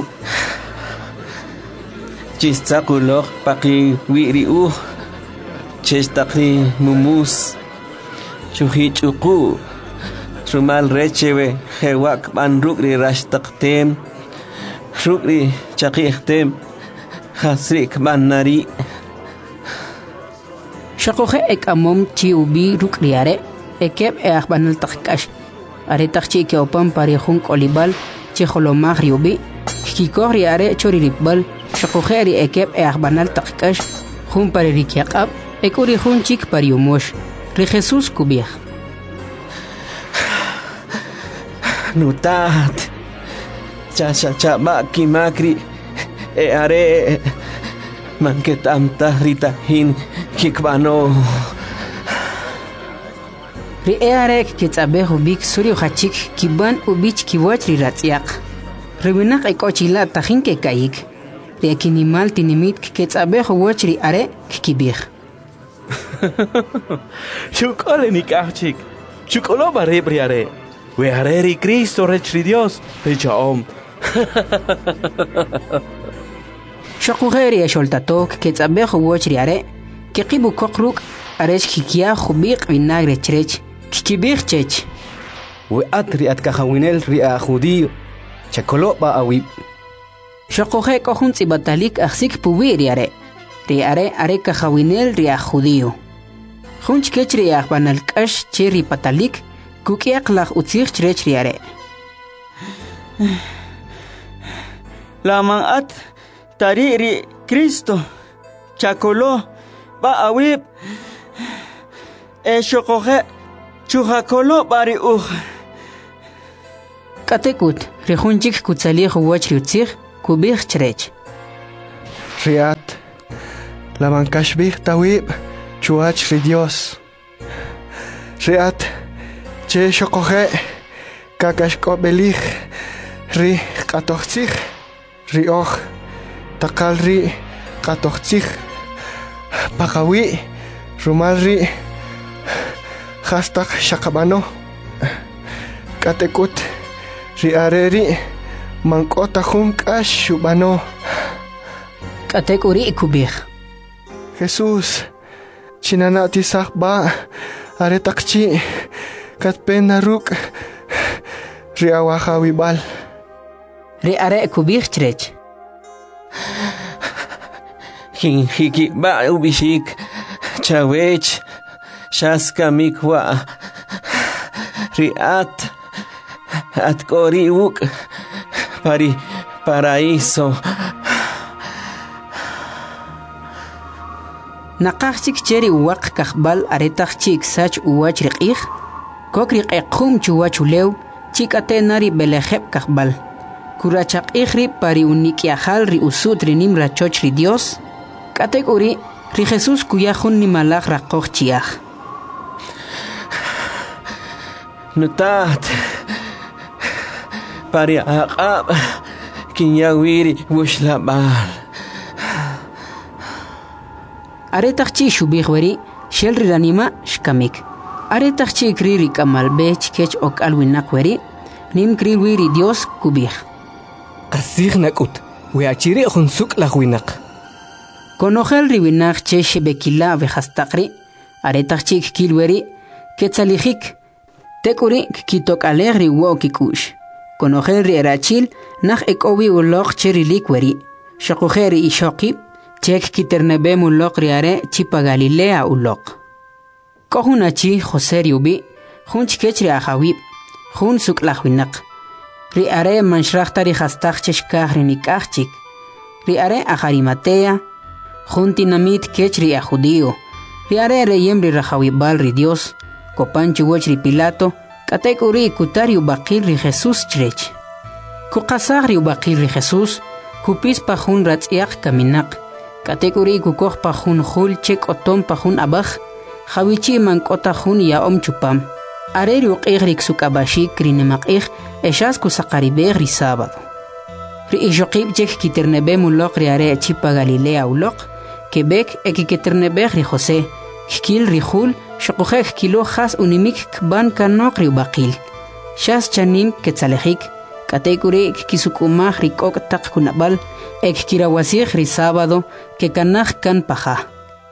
chistaquloq paqi wiri u chestaqri mumus Chuhichuku Rumal rechewe Hewak ban rukri rashtaqtem Rukri chaqihtem Hasrik ban nari Shakohe ek amom chi ubi rukriare Ekeb e akbanal taqkash Are taqchi ke opam parihun kolibal Chi holomag riubi Kikori are chori ripbal Shakohe ri ekeb e akbanal taqkash Hun paririkiaqab Ekuri hun chik pariumosh Ri Jesus kubih. Nutat. Cha cha cha maki makri. E are. Manketam tahrita hin kikbano. Ri e are kitsabe hubik suri khachik kiban ubich kiwach ri ratsiaq. Riwinak ekochila tahin ke kayik. Ri akinimal tinimit kitsabe huwach ri are kikibih. Chukole ni kachik. Chukolo bare briare. We areri Cristo rechri Dios. Pecha om. Shakugeri e sholtatok ke tsabe khuwoch riare. Ke qibu kokruk aresh kikia khubiq vinagre chrech. Kikibir chech. We atri at kahawinel ria judio. Chakolo ba awib. Shakuge kohun tsibatalik aksik puwi riare. Riare are kahawinel ria judio. Hunch kechri banal kash cheri patalik kukiak lach utsir chrech riare. Lamang at tariri Cristo chakolo ba awib e shokohe chuhakolo bari uj Katekut, rejunchik kutsalih wach riutzig, kubih chrech. Riat, la mankashbih tawib, chuach ri Dios. Riat, che shokoje, kakashko belih, ri katochzig, ri och, takal ri katochzig, pakawi, rumal ri, hastak shakabano, katekut, ri areri, mankota junkash shubano. Katekuri kubih. Jesús, chinanati sakba, aretakchi, katpena ruk, ri awahawibal. Ri are kubih chrech. Hinjiki ba ubishik, chawech, shaska mikwa, riat, atkori uk, pari, paraíso. Naqachik cheri uwaq kakbal aretaq chik sach uwach riqih, kok riqeqhum chuwach ulew, chik atenari belejeb kakbal. Kurachaq ihri pari unikiahal ri usut rinim rachoch ri Dios, katek uri ri Jesús kuyahun ni malach raqoch chiach. Nutat, pari aqab, kinyawiri wushlabal. Aretaqchi shubih wari shel riranima shkamik. Aretaqchi kriri kamal bech kech ok alwinak wari nim kriwiri Dios kubih. Asig nakut, weachiri hunsuk la winak. Konojel riwinak che shebekila vejastaqri, aretaqchi kilweri ketzalijik. Tekuri kitok alegri wo kikush. Konojel ri erachil nach ekowi ulok cherilik weri. Shakujeri ishokib. Chek kiternebe mulok riare chipa Galilea ulok. Kohunachi Jose riubi, hun chikechri ahawib, hun suklahwinak. Riare manshrachtari hastach cheshkah rinikachik. Riare aharimatea, hun tinamit kechri ajudio. Riare reyemri rahawibal ri Dios, kopanchu wechri Pilato, katekuri kutari ubakil ri Jesús chrech. Kukasagri ubakil ri Jesús, kupispa hun ratziak kaminak. Katekuri kukoh pa hun hul chek otom pa hun abach, hawichi man kota hun ya om chupam. Areri uqigrik sukabashi krinemakig, eshas kusakaribeg ri sábado. Ri ishokib chek kiternebe mulok ri are chipa Galilea ulok, Quebec eki kiternebeg ri Jose, kil ri hul, shokujek kilo has unimik kban kanok ri ubakil. Shas chanim ketzalejik, katekuri kisukumah ri kok tak kunabal, ek kirawasig ri sábado que kanaj kan paja.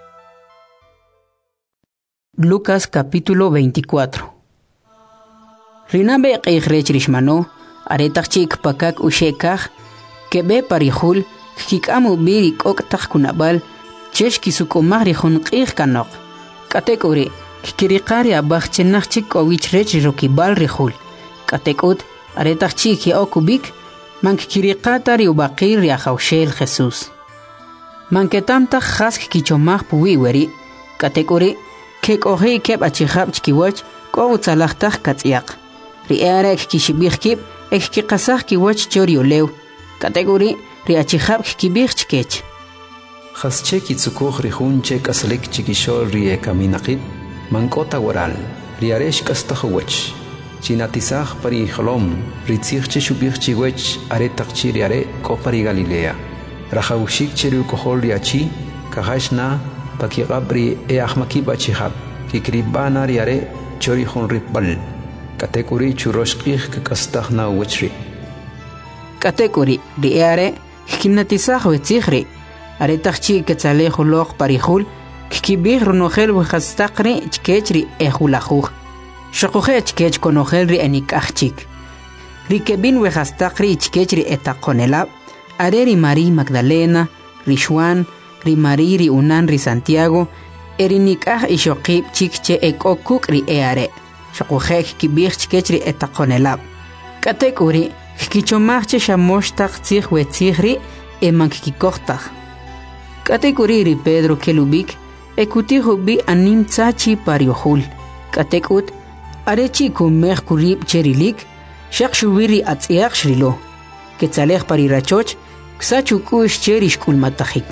Lucas capítulo veinticuatro. Rinabe qeichrech rishmano, aretachik pakak ushekaj, que be parihul, kikamu biri kok tak kunabal, chesh kisukumah ri junqij kanok. Katekuri, kikirikari abach chenachik owichrech rokibal rihul. Katekut, aretachik ya okubik, mankikiriqata ri ubaqir ri ahawshel Jesús. Manketamta jask kichomaj puwi weri, katekuri, kek ohi kep achihab chkiwach, ko utzalajtaj katziak. Ri earek kishibij kip, ek kikasaj kiwach choriolew, katekuri, ri achihab kibij chkech. Jasche kitsukuj ri junche kaslik chikishol ri ekaminaqib, mankota waral, ri aresh kastajwach. Chinatisaj pari jolom, ritzirche shubich chiwech aretak chiriare kopari Galilea. Rajaushik cheru kohol riachi, kahashna, pakigabri e ahmakiba chihab, kikribana riare chori hon ripbal. Katekuri churoshkih kakastahna wechri. Katekuri riare, kinatisaj wetzihri, aretak chi ketzalejo log parihul, kikibih runogel wejastakri chkechri ehulajuj. Shokuje chkech konojel ri enikachik. Rikebin wejastakri chkechri etakonelab, are ri Mari Magdalena, ri Juan, ri Mari ri Unan ri Santiago, erinikaj ishokib chikche ekokuk ri eare. Shokuje kibich chkechri etakonelab. Katekuri, kichomachche shamostak tzih wetzihri emankikikohtaj. Katekuri ri Pedro kelubik, ekutijo bi anim tzachi pariohul. Katekut, arechi kumeh kurib cherilik, Shaq shubiri atziaq shrilo. Ketzalej pari rachoch. Ksachu kush cherish kulmatahik.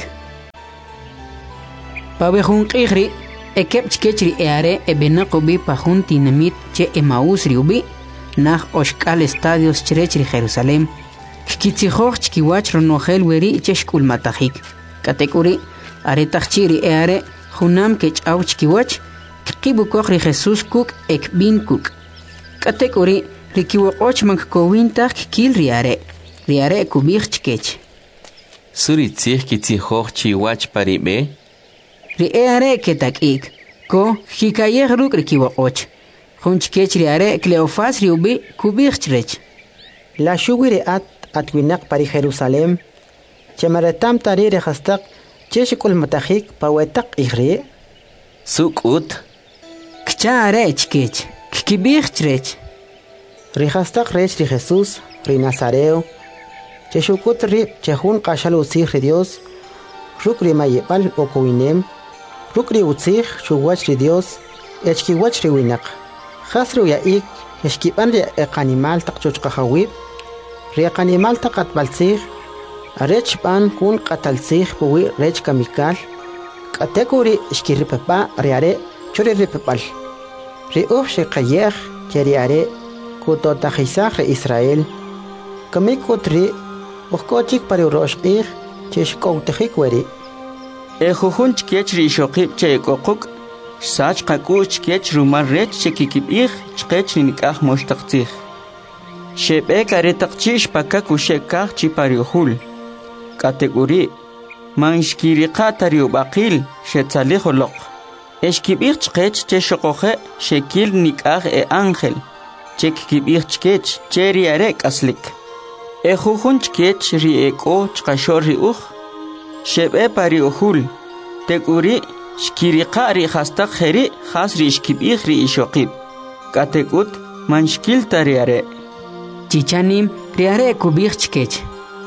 Pabehun qihri. Ekep chkechri eare ebenakobi pahun tinamit che emaus riubi. Nah oshkal estadios cherechri Jerusalem. Kitzihoj chkiwach ronogel weri chesh kulmatahik. Katekuri. Aretachiri eare. Junam kech au chkiwach. Kibukokri Jesus kuk ek bin kuk. Katekuri. Rikiwokoch mankowintach kil riare. Riare kubich chkech. Suri tzih kitzihoj chiwach paribe. Riare ketakik. Ko hikayeh ruk rikiwokoch. Junchkech riare Cleofas riubi kubich chrech. La shugiri at atwinak pari Jerusalem. Chemaretam tari rehastak cheshikul matahik pawetak ihri. Suk ut. Kchare chkech. Kibich chrech. Rihastak rech ri Jesus, ri Nazareo. Cheshukut ri chehun qashal usih ri Dios. Ruk ri mayepal okuinem. Ruk ri utsih shuwach ri Dios. Echkiwach ri winak. Khasru yaik eshkipan ri eqanimal taqchuchqahawib. Ri eqanimal taqatbalsih. Arech pan kun qatalsih buwi rech kamikal. Katekuri eshkiripapa riare churi ripapal. Ri uf shiqayeh cheriare. Kuto tajisaj re Israel. Kamikutri, uskochik pari uroshqih, cheshkoutejik weri. Ejujun chkech ri shokib che kokuk, sach qakuch chkech rumar rech chekikibih, chkech ri nikah moshtaqtih. Shebek aretaqchish pakak ushekah chipari uhul. Kategori, manshkiriqa tari ubaqil, shetzalih olok. Eshkibih chkech cheshokoje, shekil nikah e ángel. Chek kibich chkech cheri arek aslik. Ejujun chkech ri eko chkashor ri uj. Shebe pari uhul. Tekuri shkiriqa ri hastak heri khas ri shkibich ri ishokib. Katekut manshkil tari are. Chichanim ri are kubich chkech.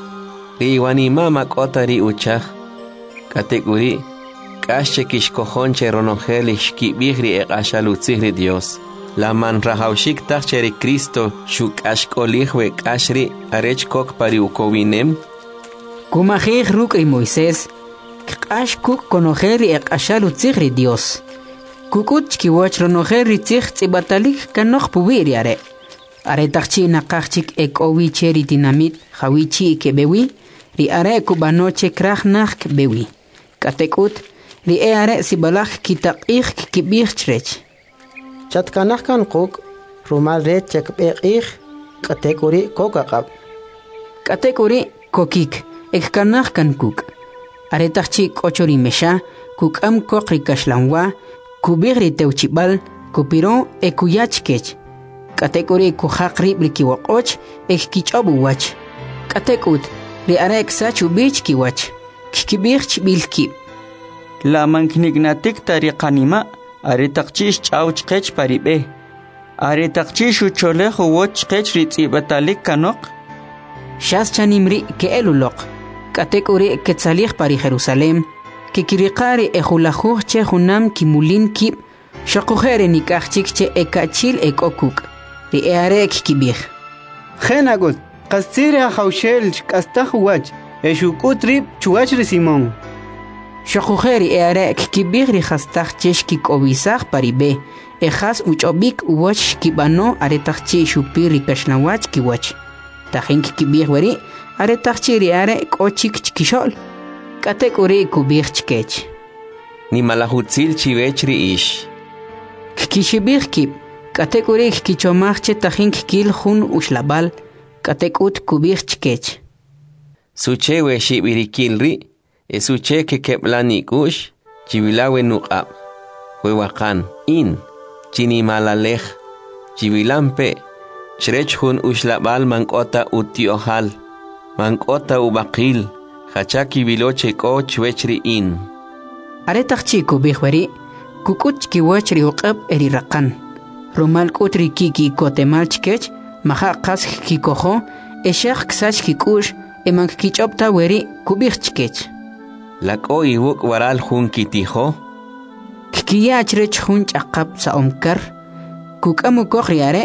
Ri wanima makota ri uchaj. Katekuri kasche kishkohonche ronogel shkibich ri ekashalutzih ri Dios. La man rahaushik tacheri Cristo shuk ashkolihwe kashri arech kok pari ukowinem. Kumajih ruk y Moisés. Kash kuk konojeri ek ashalu tzigri Dios. Kukut chkiwach ronojeri tzig tzibatalik kanoj pubiri are. Are tachchi nakachik ek owi cheri dinamit hawichi ke bewi. Ri are kubanoche krach nach bewi. Katekut ri e are sibalach kitaqih kibich chrech. Chatkanahkan kuk, rumal red chekbeqih, katekuri kokakab. Katekuri kokik, ekkanahkan kuk. Aretachchi kochori mesha, kukam kokri kashlanwa, kubigri teuchibal, kupiron ekuyachkech. Katekuri kuhakri brikiwakoch, ekkichobu wach. Katekut, ri arek sachu bichkiwach, kikibich bilkib. La manknignatik tariqanima. Aretaqchish ch'awchqech paribe. Aretaqchish ucholej uwochqech ritz'ibatalik kanok. Shas chanimri ke elulok. Katekuri ketzalij pari Jerusalem. Kikiriqari ejulajuj che junam kimulin kib. Shokujere nikachchik che ekachil ekokuk. Ri earek kibij. Genagut, qastzira haushel kastaj wach. Eshukutrib chuach ri Simón. Shokujeri earek kibij ri hastaj cheshki kobisaj paribe. Ejas uchobik uwach kibano aretachchi shupiri kashnawach kiwach. Tajin kibij weri aretachchi ri are kochik chkishol. Katekuri kubij chkech. Ni malahutzil chivech ri ish. Kishibij kib. Katekuri kichomach che tajin kil jun ushlabal. Katekut kubij chkech. Suche we shibirikil ri. Esuche que keplani kush, chivilawe nuqab, huewakan, in, chinimalalej, chivilampe, chrechhun ushlabal mankota utiohal, mankota ubaqil, hachaki viloche ko chwechri in. Aretachchi kubihweri, kukuch kiwachri uqab eri raqan, rumal kutri kiki kotemal chkech, maha qas kikojo, eshaq ksach kikush, emank kichopta weri kubih chkech. Lako iwuk waral jun kitijo. Kikiyach rech jun chaqab sa omkar. Kukamu kokhriare,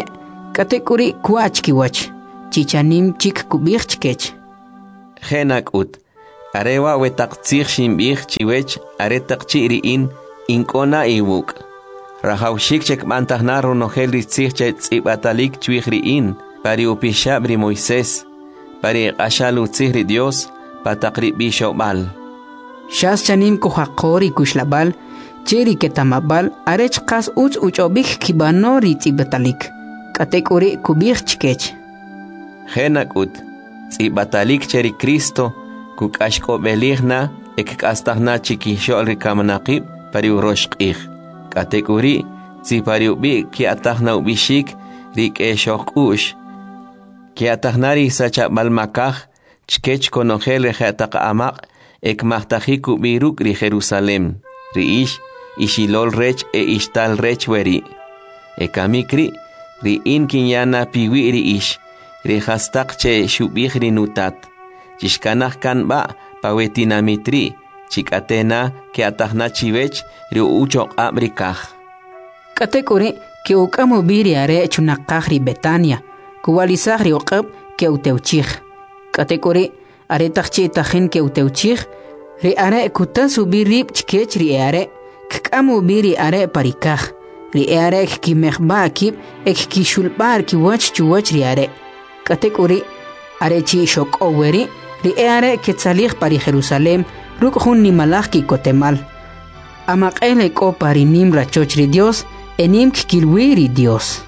Katekuri kuach kiwach. Chichanim chik kubich chkech. Genak ut. Arewa wetak tsir shimbich chiwech aretak chiriin inkona iwuk. Rahawshik chek mantahna ronogel ritzich chet tsibatalik chwihriin. Pari upishabri Moisés. Pari ashalu tsihri Dios. Patakri bishobal. Shas chanim kuhakori kushlabal. Cheri ketamabal arech kas uch uchobik kibano ritzibatalik. Katekuri kubich chkech. Genak ut. Tsibatalik cheri Cristo. Kuk ashko beligna ek astahna chiki shol rikamanaqib pari uroshqih. Katekuri tsi pari ubi ki atahna ubishik rik e shokush. Ki atahnari sacha balmakah chkech konogel rehataq amaq ek mahtahi kubiruk ri Jerusalem. Riish ishilol rech e ishtal rech weri. E kamikri ri in kinyana piwi riish. Ri hastaq che shubih ri nutat. Chishkanah kan ba pawetina mitri chikatena ke atahna chivech ri uchok abrikah. Katekuri ke ukamo biri are chunakah ri Betania kuwalisah ri uqab ke uteuchich. Katekuri are takchi tahin ke uteuchich ri are kutasu birib chkech ri are kamo biri are parikah ri are ki mehba kib ek ki shulbar ki wach chuwach ri are. Katekuri are chi shok oweri ri are ketzalich pari Jerusalem ruk hun ni malach ki kotemal. Amaqele ko pari nim rachoch ri Dios enim kilwi ri Dios.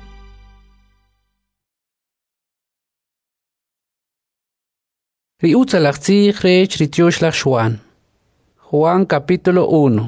Ri utzalach tzich rech ri tioshlach Juan. Juan capítulo uno.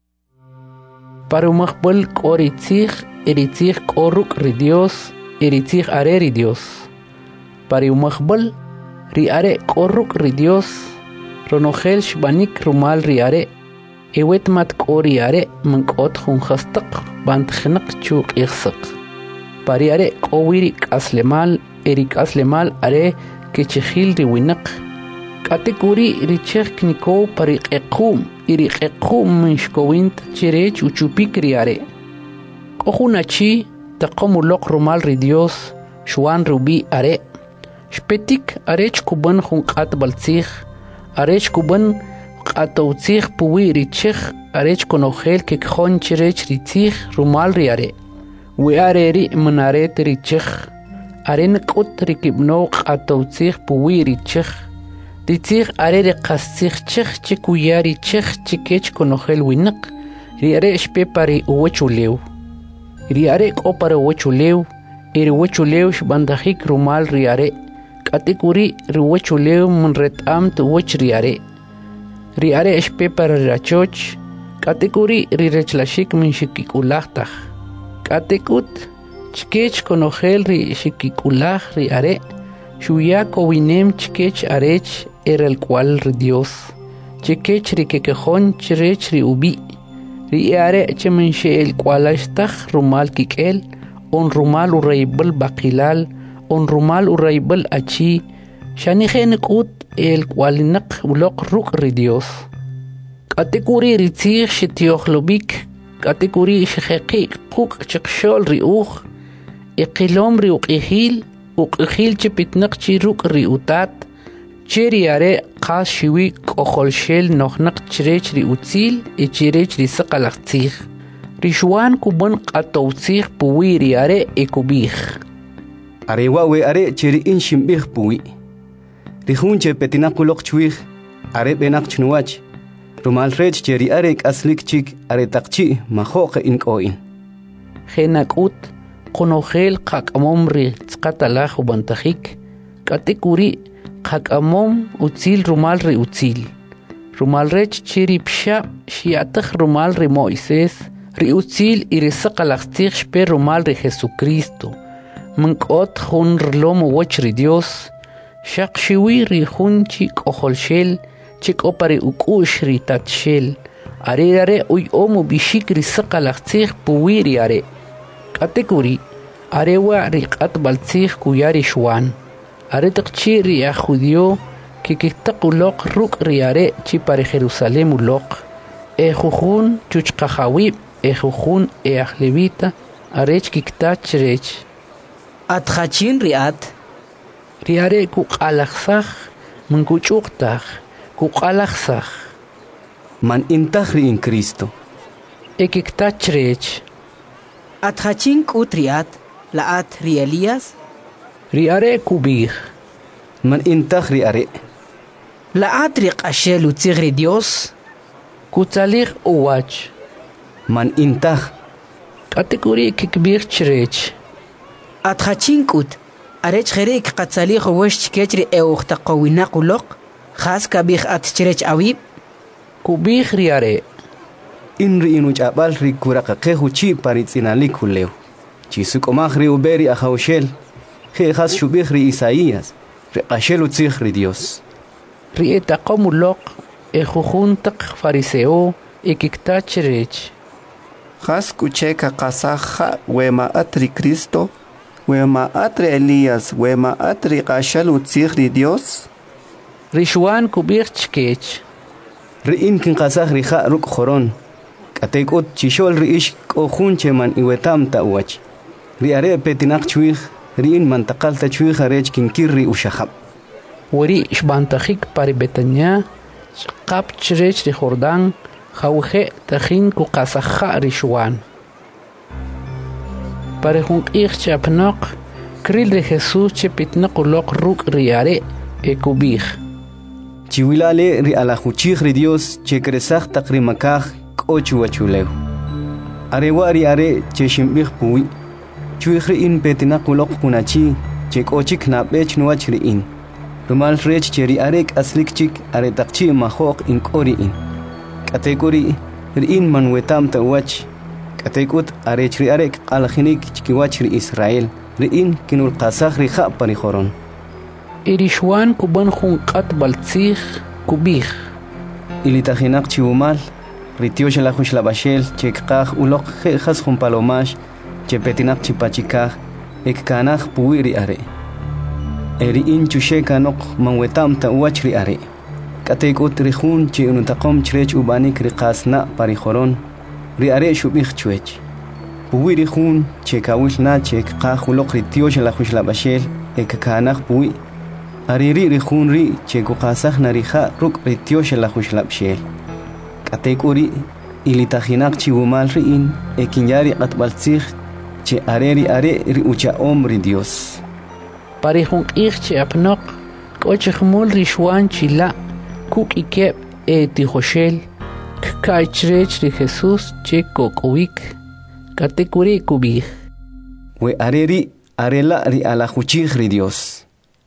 Para umachbol kori tzich eri tzich koruk ri Dios eri tzich are ri Dios. Para umachbol ri are koruk ri Dios ronogel shbanik rumal ri are ewet mat kori are mankot hun khastaq bant khnaq chuq ikhsaq pari are kowiri aslemal erik aslemal are kechkhil ri winaq kategori ri chekh niko pari qequm iri qequm mishkowint chirech uchupik ri are kohunachi taqomu loq rumal ri Dios shwan rubi are Shpetik arech kuban hun qat baltzich arech kuban qatowtzich puwi richich arech konogel ke khon chirech richich rumal riare we areri manaret richich aren qut rikibno qatowtzich puwi richich richich areri qaschich chich chikuyari chich chikech konogel winaq riare shpe pari uwachulew riare qopare uwachulew iri uwachulew shbandahik rumal riare Kategori riwachulew munret amt wach riare. Riare espe para rachoch. Kategori rirechlashik min shikikulah. Katekut chkech konogel ri shikikulah riare. Shuya kowinem chkech arech era el cual ri Dios. Chkech ri kekejon chirech ri ubi. Riare chemenche el cualashtach rumal kikel. On rumal uraibel bakilal. On rumal uraibel achi shani khenqut el qualinak uloq ruk ri Dios kategori ritzich shitiohlobik kategori shkhaqi quk chqshol ri ukh iqilom ri uqihil uqihil chipitnaq chi ruk ri utat cheriare qas shiwi qoholshel nohnaq chirech ri utzil e chirech ri saqalaqtzich rishwan kuban qatowtzich puwi riare ekubich Arewa we are chiri in shimbih puwi. Rihunche petinakulok chwih, are benak chnuach. Rumal rech cheri arek aslik chik are takchi mahoke in koin. Genakut, konogel kakamom ri tskatalach ubantahik. Katekuri kakamom utzil rumal ri utzil. Rumal rech chiri psha shiatach rumal ri Moisés. Ri utzil irisaqalachtig shpe rumal ri Jesucristo. Mankot hun rlom wach ri Dios shaq shiwi ri hun chik oholshel chik opari ukush ri tatshel are are uy omu bishik ri saqalachtig puwi ri are kategori arewa ri qat baltzig kuyari shwan are taqchi ri ajudio que kitaqulok ruk ri are chi pari Jerusalem ulok e jujun chuchqajawi e jujun e ahlevita arech kiktach rech Atjachin riat. Riare kuqalaksaj, mankuchuktaj, kuqalaksaj. Man intaj ri in Cristo. Ekiktachrech. Atjachin kutriat, laat ri Elías. Riare kubij. Man intaj ri are. Laat ri qashel utzigri Dios. Kutzalig uwach. Man intaj. Kategori kikbir chrech. Atjachin kut. Arech kherek qatzalig uwash chkechri eukhta qawina qulok. Khas kabih atchrech awib. Kubij riare. Inri inu chabal ri kuraka kehu chi paritzinalik huleu. Chisuk omaj ri uberi ajaushel. He khas shubij ri Isaías. Ri qashel utzig ri Dios. Ri etaqomulok. Ejujuntak fariseo. Ekiktachrech. Khas kucheka qasaja wema atri Cristo. Wema atri Elías. Wema atri qashel utzig ri Dios. Rishwan kubij chkech. Ri'in kin qasaj rija ruk khoron. Katekot chishol ri'ish k'ojun cheman iwetam ta'wach. Ri'are petinak chwij, ri'in mantaqal ta chwij arech kinkir ri ushahab. Wari shbantajik pari Betania, qap chrech ri Jordán, jawje tajin ku qasaja rishwan. Pare junk ich chapnok, kril ri Jesús chepitnak ulok ruk riare e kubij. Chiwilale ri alajuchig ri Dios che kresaj takrimakaj k'ochu wachuleu. Arewa ri are che shimbij puwi. Chuij ri in petinak ulok kunachi che k'ochik nabech nuach ri in. Rumal rech che ri are k'aslik chik are takchi mahok in k'ori in. Katekori ri in manwetam ta'wach. Katekut are chri are k'alajinik chkiwach ri Israel. Ri in kinul qasaj ri ja parijoron. Irishwan kuban junqat baltzig kubij. Ilitajinak chiumal, ritio la hush la bashel, chekaj ulok jejas jun palomash, chepetinak chipachikaj, ekkanaj puiri are. Eri in chusheka nok manwetam ta uachri are. Katekut rihun chi unutakom chrech ubanik riqasna parijoron, ri are shubij chuech. Puiri hun chekawil na chekaj ulok ritio la hush la bashel, ekkanaj pui. Ariri rihun ri che kuqasaj narija ruk ritiosh la hushlabshel. Katekuri ilitajinak chiwumal ri in ekinyari qatbaltzig che areri are ri ucha omri Dios. Parihun ich che apnok kochmul rishwan chila kuk ikep e tijoshel kkaichrech ri Jesús che kokowik. Katekuri kubij. We areri arela ri alajuchig ri Dios.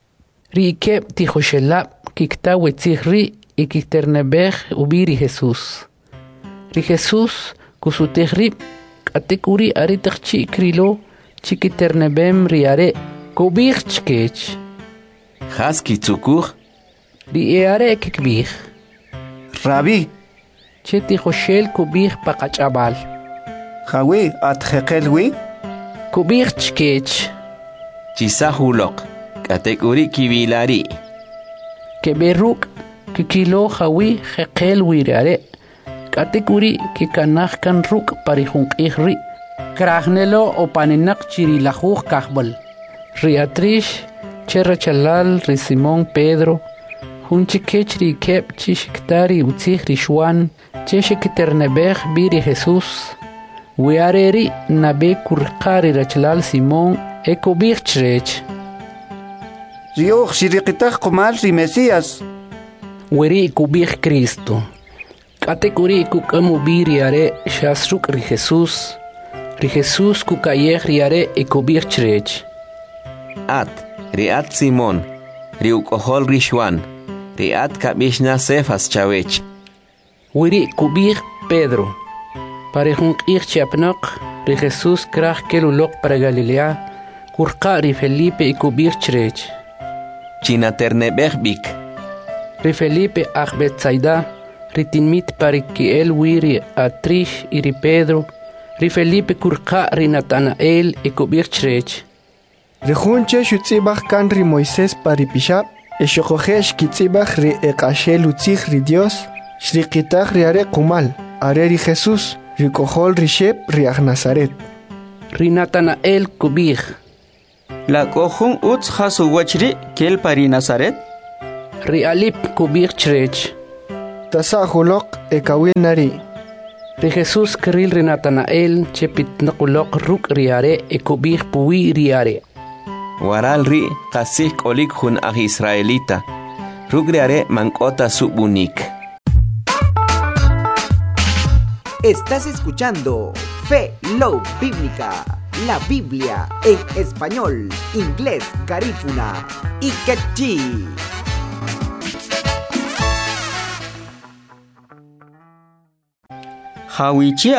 Rike tijoshelab kikta wetzigri y kikternebej ubiri Jesús. Ri Jesús kusutegrib katekuri aritakchi krilo chikiternebem riare kubij chkech. Haski tzukur. Ri eare kikbij. Rabi. Che tijoshel kubij pakachabal. Jawi atjekelwi. Kubij chkech. Chisahulok. Katekuri kibilari. Keberuk kikilo jawi jekel wirare. Katekuri kikanaj kan ruk parihunk ihri. Kragnelo o panenak chirilajuj kahbal. Riatrish cherrachalal ri Simón Pedro. Hunchikech ri kep chishiktari utzig rishwan. Cheshikiternebej biri Jesús. Wiareri nabe kurkari rachalal Simón ekobich chrech. Rioch shiriqitaj qumal ri Mesías. Weri kubij Cristo. Katekuri kukamu biriare shasruk ri Jesús. Ri Jesús kukayej riare e kubij chrech. At, riat Simón, ri ukohol rishwan, riat kabishna sefas chawech. Weri kubij Pedro. Parejunk ich chapnok, ri Jesús kraj kelulok para Galilea, kurqa ri Felipe e kubij chrech. Chinaternebej bik. Ri Felipe ach Betsaida, ri tinmit parikiel wiri atrish iri Pedro, ri Felipe kurqa ri Natanael e kubij chrech. Ri junche shutzibaj kan ri Moisés paripishab, e shokojesh kitzibaj ri eqashel utzig ri Dios, shriqitaj ri are kumal, are ri Jesús, ri kohol ri shep ri ag Nazaret. Ri Natanael kubij. La kohun uts hasu wachri kel pari Nazaret. Ri alip kubir chrech. Tasa hulok e kawil nari. Ri Jesús kril ri Natanael chepit nakulok ruk riare e kubir puwi riare. Waral ri kasih kolik hun ah Israelita. Ruk riare mankota subunik. Estás escuchando Fe Love Bíblica, la Biblia en español, inglés, garífuna y quechí. Hawichi